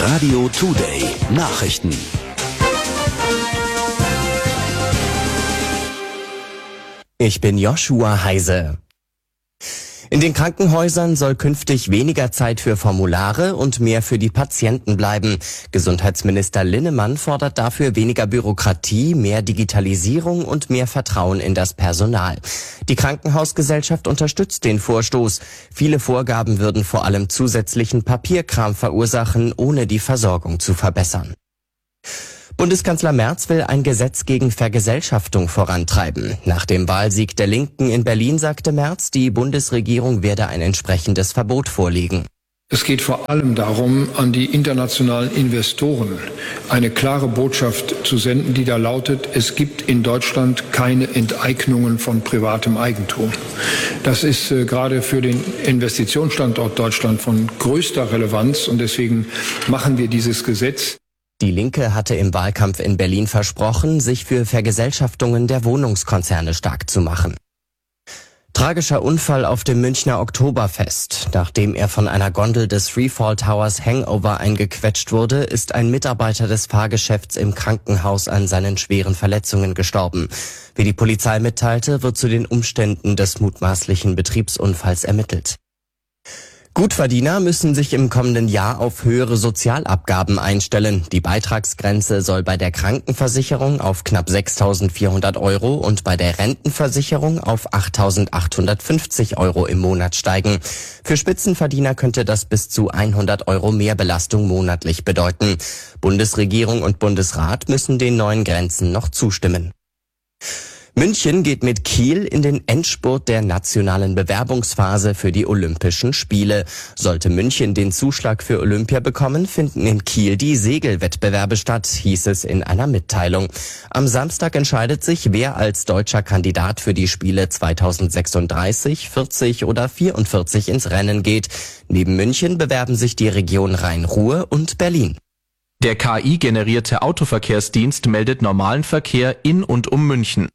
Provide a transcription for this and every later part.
Radio Today Nachrichten. Ich bin Joshua Heise. In den Krankenhäusern soll künftig weniger Zeit für Formulare und mehr für die Patienten bleiben. Gesundheitsminister Linnemann fordert dafür weniger Bürokratie, mehr Digitalisierung und mehr Vertrauen in das Personal. Die Krankenhausgesellschaft unterstützt den Vorstoß. Viele Vorgaben würden vor allem zusätzlichen Papierkram verursachen, ohne die Versorgung zu verbessern. Bundeskanzler Merz will ein Gesetz gegen Vergesellschaftung vorantreiben. Nach dem Wahlsieg der Linken in Berlin sagte Merz, die Bundesregierung werde ein entsprechendes Verbot vorlegen. Es geht vor allem darum, an die internationalen Investoren eine klare Botschaft zu senden, die da lautet, es gibt in Deutschland keine Enteignungen von privatem Eigentum. Das ist gerade für den Investitionsstandort Deutschland von größter Relevanz und deswegen machen wir dieses Gesetz. Die Linke hatte im Wahlkampf in Berlin versprochen, sich für Vergesellschaftungen der Wohnungskonzerne stark zu machen. Tragischer Unfall auf dem Münchner Oktoberfest. Nachdem er von einer Gondel des Freefall Towers Hangover eingequetscht wurde, ist ein Mitarbeiter des Fahrgeschäfts im Krankenhaus an seinen schweren Verletzungen gestorben. Wie die Polizei mitteilte, wird zu den Umständen des mutmaßlichen Betriebsunfalls ermittelt. Gutverdiener müssen sich im kommenden Jahr auf höhere Sozialabgaben einstellen. Die Beitragsgrenze soll bei der Krankenversicherung auf knapp 6.400 € und bei der Rentenversicherung auf 8.850 € im Monat steigen. Für Spitzenverdiener könnte das bis zu 100 € Mehrbelastung monatlich bedeuten. Bundesregierung und Bundesrat müssen den neuen Grenzen noch zustimmen. München geht mit Kiel in den Endspurt der nationalen Bewerbungsphase für die Olympischen Spiele. Sollte München den Zuschlag für Olympia bekommen, finden in Kiel die Segelwettbewerbe statt, hieß es in einer Mitteilung. Am Samstag entscheidet sich, wer als deutscher Kandidat für die Spiele 2036, 40 oder 44 ins Rennen geht. Neben München bewerben sich die Region Rhein-Ruhr und Berlin. Der KI-generierte Autoverkehrsdienst meldet normalen Verkehr in und um München.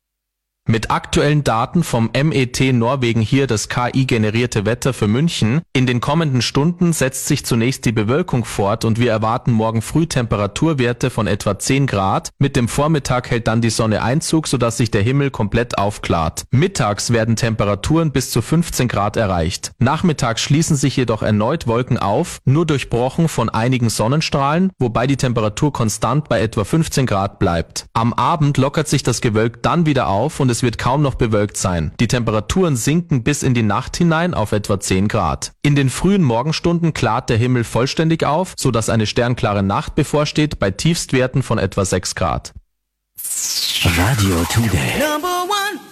Mit aktuellen Daten vom MET Norwegen hier das KI-generierte Wetter für München. In den kommenden Stunden setzt sich zunächst die Bewölkung fort und wir erwarten morgen früh Temperaturwerte von etwa 10 Grad. Mit dem Vormittag hält dann die Sonne Einzug, sodass sich der Himmel komplett aufklart. Mittags werden Temperaturen bis zu 15 Grad erreicht. Nachmittags schließen sich jedoch erneut Wolken auf, nur durchbrochen von einigen Sonnenstrahlen, wobei die Temperatur konstant bei etwa 15 Grad bleibt. Am Abend lockert sich das Gewölk dann wieder auf und es wird kaum noch bewölkt sein. Die Temperaturen sinken bis in die Nacht hinein auf etwa 10 Grad. In den frühen Morgenstunden klart der Himmel vollständig auf, sodass eine sternklare Nacht bevorsteht bei Tiefstwerten von etwa 6 Grad. Radio Today.